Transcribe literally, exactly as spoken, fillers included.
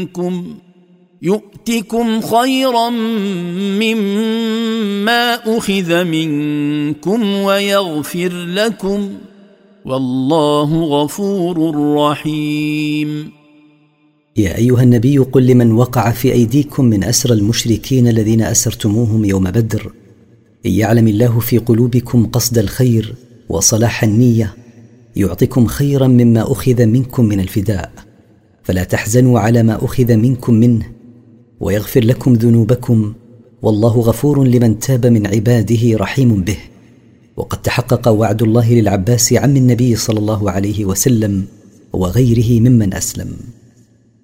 منكم يؤتكم خيرا مما أخذ منكم ويغفر لكم والله غفور رحيم. يا أيها النبي قل لمن وقع في أيديكم من أسرى المشركين الذين أسرتموهم يوم بدر إن يعلم الله في قلوبكم قصد الخير وصلاح النية يعطكم خيرا مما أخذ منكم من الفداء، فلا تحزنوا على ما أخذ منكم منه ويغفر لكم ذنوبكم والله غفور لمن تاب من عباده رحيم به. وقد تحقق وعد الله للعباس عم النبي صلى الله عليه وسلم وغيره ممن أسلم.